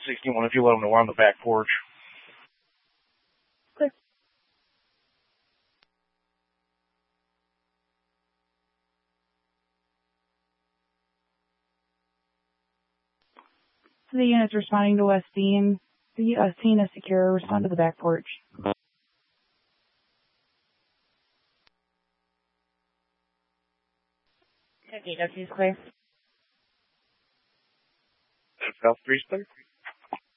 61 if you let them know we're on the back porch. Clear. So the unit's responding to West Dean. The scene is secure. Respond to the back porch. Okay, that's clear. South 3's clear.